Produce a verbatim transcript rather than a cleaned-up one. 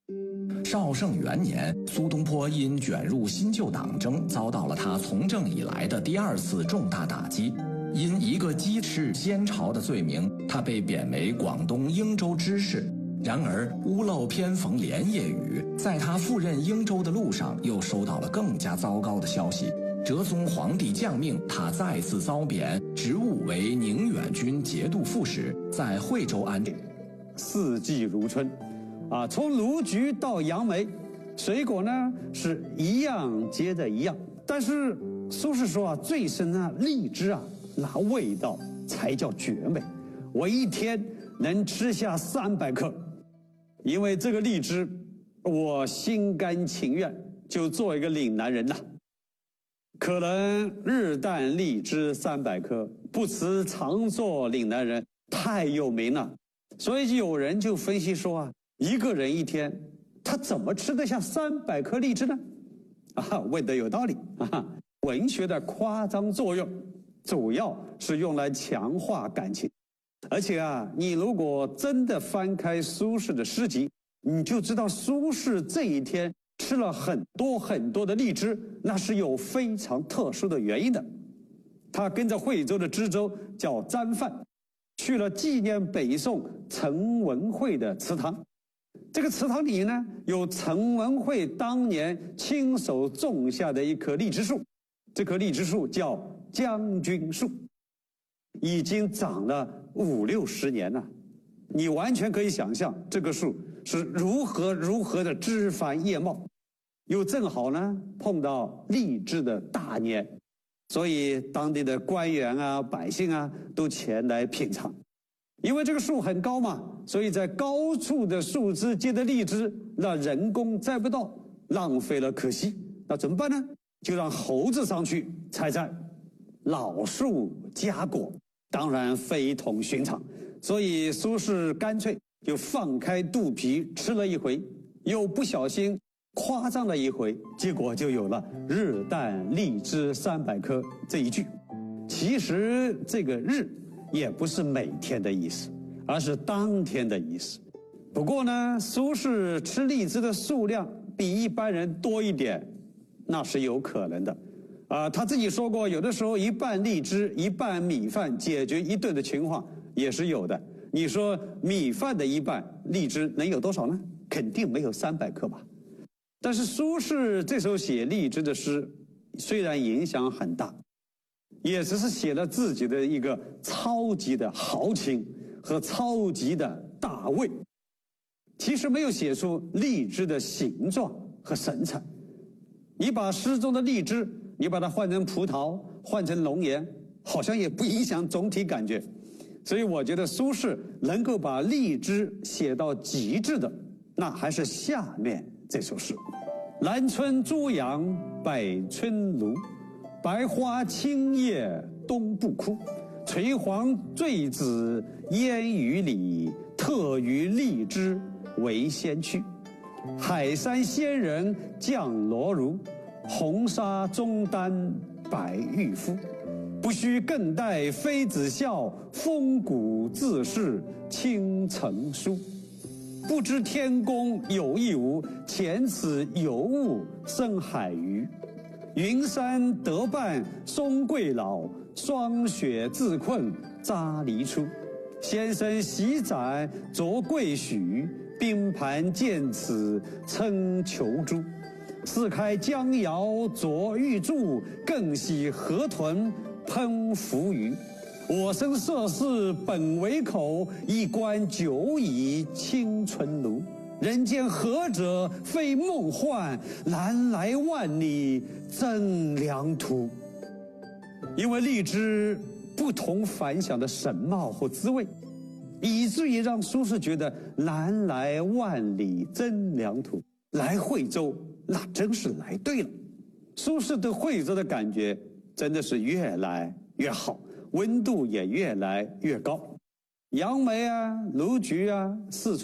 绍圣元年，苏东坡因卷入新旧党争，遭到了他从政以来的第二次重大打击。因一个鸡翅先朝的罪名，他被贬为广东英州知事。然而屋漏偏逢连夜雨，在他赴任英州的路上，又收到了更加糟糕的消息。哲宗皇帝降命，他再次遭贬，职务为宁远军节度副使，在惠州安置。 四季如春，啊，从卢橘到杨梅，水果呢是一样接着一样。但是苏轼说啊，最是那荔枝啊，那味道才叫绝美。我一天能吃下三百颗，因为这个荔枝，我心甘情愿就做一个岭南人呐。可能日啖荔枝三百颗，不辞常作岭南人，太有名了。所以有人就分析说啊，一个人一天他怎么吃得下三百颗荔枝呢？啊，问得有道理啊！文学的夸张作用，主要是用来强化感情。而且啊，你如果真的翻开苏轼的诗集，你就知道苏轼这一天吃了很多很多的荔枝，那是有非常特殊的原因的。他跟着惠州的知州叫詹范，去了纪念北宋陈文惠的祠堂。这个祠堂里呢，有陈文惠当年亲手种下的一棵荔枝树，这棵荔枝树叫将军树，已经长了五六十年了。你完全可以想象这个树是如何如何的枝繁叶茂，又正好呢碰到荔枝的大年，所以当地的官员啊、百姓啊都前来品尝。因为这个树很高嘛，所以在高处的树枝结的荔枝，那人工摘不到，浪费了可惜。那怎么办呢？就让猴子上去采摘。老树佳果，当然非同寻常，所以苏轼干脆就放开肚皮吃了一回，又不小心夸张了一回，结果就有了日啖荔枝三百颗这一句。其实这个日也不是每天的意思，而是当天的意思。不过呢，苏轼吃荔枝的数量比一般人多一点，那是有可能的。啊、呃，他自己说过，有的时候一半荔枝一半米饭解决一顿的情况也是有的。你说米饭的一半，荔枝能有多少呢？肯定没有三百克吧。但是苏轼这首写荔枝的诗，虽然影响很大，也只是写了自己的一个超级的豪情和超级的大味，其实没有写出荔枝的形状和神采。你把诗中的荔枝，你把它换成葡萄，换成龙眼，好像也不影响总体感觉。所以我觉得苏轼能够把荔枝写到极致的，那还是下面这首诗：南春初阳北春炉，白花青叶冬不枯。垂黄坠子烟雨里，特于荔枝为先驱。海山仙人降罗襦，红纱中丹白玉肤。不须更待妃子笑，风骨自是倾城书。不知天公有意无，前此尤物生海鱼。云山得伴松桂老，霜雪自困扎篱出。先生洗盏酌桂许，冰盘见此称虬誅。四开江瑶酌玉柱，更喜河豚喷浮鱼。我生涉世本为口，一观久矣清纯炉。人间何者非梦幻，南来万里征凉途。因为荔枝不同凡响的神貌或滋味，以至于让苏轼觉得南来万里征凉途，来惠州那真是来对了。苏轼对惠州的感觉真的是越来越好，温度也越来越高。杨梅啊、卢橘啊、四川